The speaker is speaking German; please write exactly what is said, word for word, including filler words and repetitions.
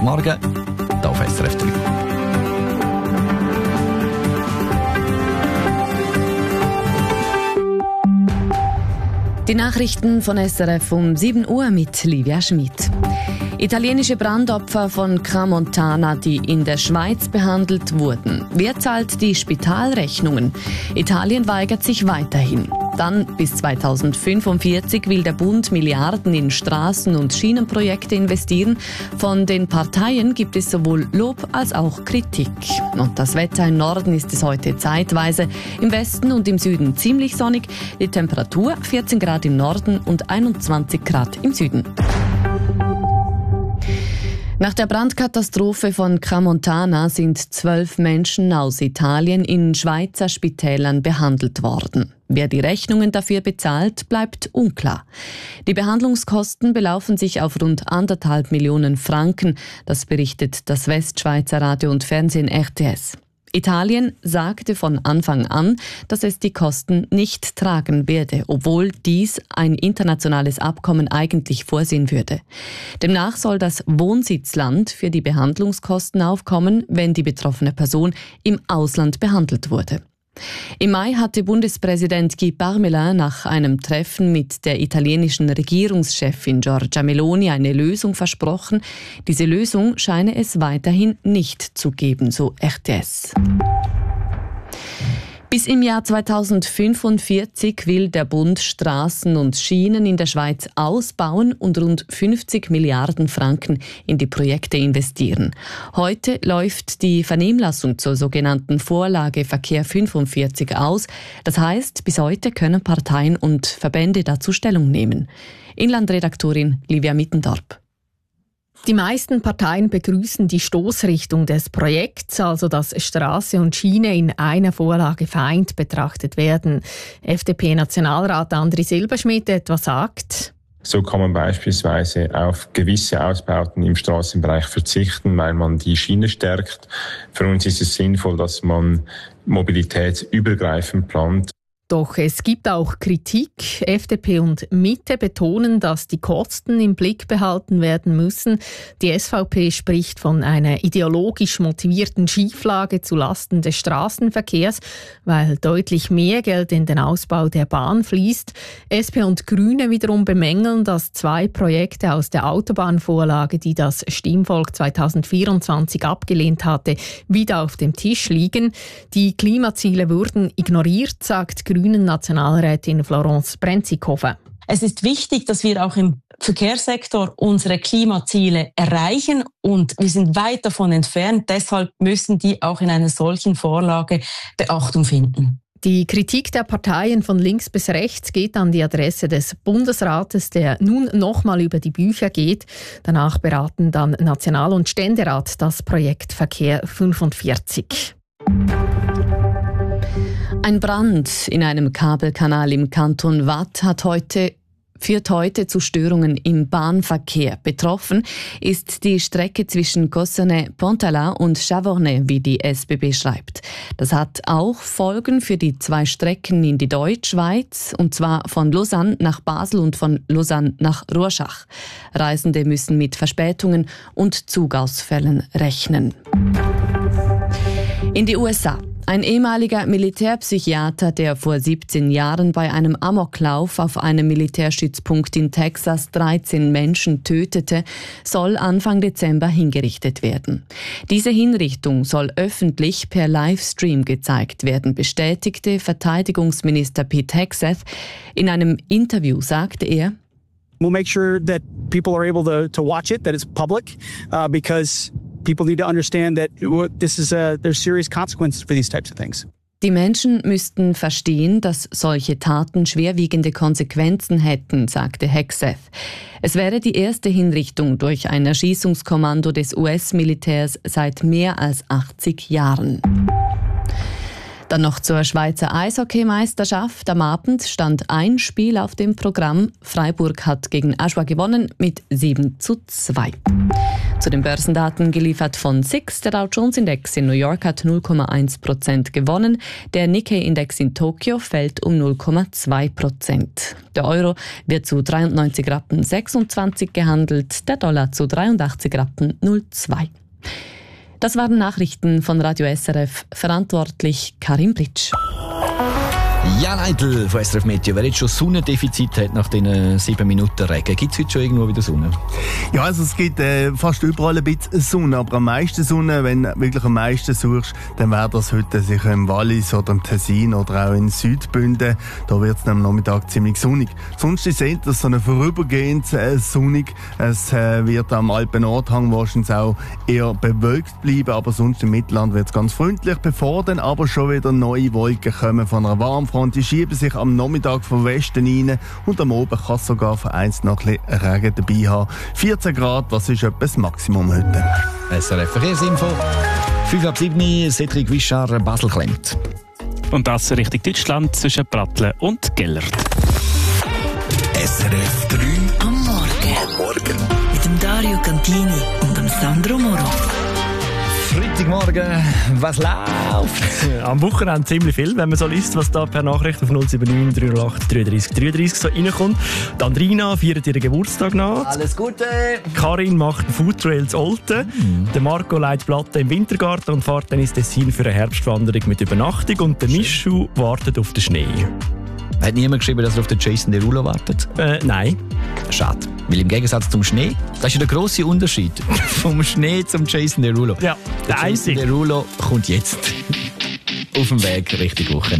Morgen, hier auf S R F drei. Die Nachrichten von S R F um sieben Uhr mit Livia Schmid. Italienische Brandopfer von Crans-Montana, die in der Schweiz behandelt wurden. Wer zahlt die Spitalrechnungen? Italien weigert sich weiterhin. Dann bis zweitausendfünfundvierzig will der Bund Milliarden in Straßen- und Schienenprojekte investieren. Von den Parteien gibt es sowohl Lob als auch Kritik. Und das Wetter im Norden ist es heute zeitweise, im Westen und im Süden ziemlich sonnig. Die Temperatur vierzehn Grad im Norden und einundzwanzig Grad im Süden. Nach der Brandkatastrophe von Crans-Montana sind zwölf Menschen aus Italien in Schweizer Spitälern behandelt worden. Wer die Rechnungen dafür bezahlt, bleibt unklar. Die Behandlungskosten belaufen sich auf rund anderthalb Millionen Franken. Das berichtet das Westschweizer Radio und Fernsehen R T S. Italien sagte von Anfang an, dass es die Kosten nicht tragen werde, obwohl dies ein internationales Abkommen eigentlich vorsehen würde. Demnach soll das Wohnsitzland für die Behandlungskosten aufkommen, wenn die betroffene Person im Ausland behandelt wurde. Im Mai hatte Bundespräsident Guy Parmelin nach einem Treffen mit der italienischen Regierungschefin Giorgia Meloni eine Lösung versprochen. Diese Lösung scheine es weiterhin nicht zu geben, so R T S. Bis im Jahr zweitausendfünfundvierzig will der Bund Straßen und Schienen in der Schweiz ausbauen und rund fünfzig Milliarden Franken in die Projekte investieren. Heute läuft die Vernehmlassung zur sogenannten Vorlage Verkehr fünfundvierzig aus. Das heißt, bis heute können Parteien und Verbände dazu Stellung nehmen. Inlandredaktorin Livia Mittendorp. Die meisten Parteien begrüßen die Stoßrichtung des Projekts, also dass Straße und Schiene in einer Vorlage vereint betrachtet werden. F D P-Nationalrat Andri Silberschmidt etwa sagt: So kann man beispielsweise auf gewisse Ausbauten im Straßenbereich verzichten, weil man die Schiene stärkt. Für uns ist es sinnvoll, dass man mobilitätsübergreifend plant. Doch es gibt auch Kritik. F D P und Mitte betonen, dass die Kosten im Blick behalten werden müssen. Die S V P spricht von einer ideologisch motivierten Schieflage zulasten des Straßenverkehrs, weil deutlich mehr Geld in den Ausbau der Bahn fließt. S P und Grüne wiederum bemängeln, dass zwei Projekte aus der Autobahnvorlage, die das Stimmvolk zweitausendvierundzwanzig abgelehnt hatte, wieder auf dem Tisch liegen. Die Klimaziele würden ignoriert, sagt Grünen Nationalrätin Florence Brenzikofen. Es ist wichtig, dass wir auch im Verkehrssektor unsere Klimaziele erreichen und wir sind weit davon entfernt. Deshalb müssen die auch in einer solchen Vorlage Beachtung finden. Die Kritik der Parteien von links bis rechts geht an die Adresse des Bundesrates, der nun nochmal über die Bücher geht. Danach beraten dann National- und Ständerat das Projekt Verkehr fünfundvierzig. Ein Brand in einem Kabelkanal im Kanton Waadt hat heute führt heute zu Störungen im Bahnverkehr. Betroffen ist die Strecke zwischen Cossonay-Pontala und Chavornay, wie die S B B schreibt. Das hat auch Folgen für die zwei Strecken in die Deutschschweiz, und zwar von Lausanne nach Basel und von Lausanne nach Rorschach. Reisende müssen mit Verspätungen und Zugausfällen rechnen. In die U S A. Ein ehemaliger Militärpsychiater, der vor siebzehn Jahren bei einem Amoklauf auf einem Militärstützpunkt in Texas dreizehn Menschen tötete, soll Anfang Dezember hingerichtet werden. Diese Hinrichtung soll öffentlich per Livestream gezeigt werden, bestätigte Verteidigungsminister Pete Hegseth. In einem Interview sagte er: We'll make sure that people are able to, to watch it, that it's public, uh, because people need to understand that this is a, there's serious consequences for these types of things. Die Menschen müssten verstehen, dass solche Taten schwerwiegende Konsequenzen hätten, sagte Hegseth. Es wäre die erste Hinrichtung durch ein Erschießungskommando des U S-Militärs seit mehr als achtzig Jahren. Dann noch zur Schweizer Eishockeymeisterschaft. Am Abend stand ein Spiel auf dem Programm. Freiburg hat gegen Aschua gewonnen mit sieben zu zwei. Zu den Börsendaten geliefert von S I X. Der Dow Jones Index in New York hat null Komma eins Prozent gewonnen. Der Nikkei Index in Tokio fällt um null Komma zwei Prozent. Der Euro wird zu dreiundneunzig Rappen sechsundzwanzig gehandelt, der Dollar zu dreiundachtzig Rappen null Komma zwei. Das waren Nachrichten von Radio S R F. Verantwortlich Karin Blitsch. Jan Eitel von S R F Meteo. Wer jetzt schon Sonnendefizit hat nach diesen sieben Minuten Regen, gibt es heute schon irgendwo wieder Sonne? Ja, also es gibt äh, fast überall ein bisschen Sonne, aber am meisten Sonne, wenn du wirklich am meisten suchst, dann wäre das heute sicher im Wallis oder im Tessin oder auch in Südbünden. Da wird es am Nachmittag ziemlich sonnig. Sonst ist es so eine vorübergehend äh, sonnig. Es äh, wird am Alpen-Nordhang wahrscheinlich auch eher bewölkt bleiben, aber sonst im Mittelland wird es ganz freundlich, bevor dann aber schon wieder neue Wolken kommen von einer Warmfront. Die schieben sich am Nachmittag vom Westen rein und am Abend kann es sogar vereinzelt noch ein bisschen Regen dabei haben. vierzehn Grad, das ist etwa das Maximum heute. S R F Verkehrsinfo. fünf ab sieben, Cedric Wischar, Basel klemmt. Und das Richtung Deutschland zwischen Pratteln und Gellert. S R F drei am Morgen. Am Morgen. Mit dem Dario Cantini und dem Sandro Moro. Freitagmorgen, was läuft? Am Wochenende ziemlich viel, wenn man so liest, was da per Nachricht auf null sieben neun drei null acht drei drei drei drei so reinkommt. Die Andrina feiert ihren Geburtstag nach. Alles Gute! Karin macht Foodtrails Olten. Mhm. Der Marco leitet Platten im Wintergarten und fährt dann ins Tessin für eine Herbstwanderung mit Übernachtung. Und der Mischu wartet auf den Schnee. Hat niemand geschrieben, dass er auf den Jason Derulo wartet? Äh, nein. Schade. Weil im Gegensatz zum Schnee, das ist ja der grosse Unterschied. Vom Schnee zum Jason Derulo. Ja, der, der Jason Derulo kommt jetzt auf dem Weg Richtung Woche.